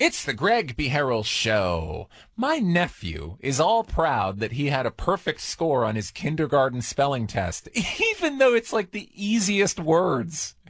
It's the Greg Beharrell Show. My nephew is all proud that he had a perfect score on his kindergarten spelling test, even though it's like the easiest words.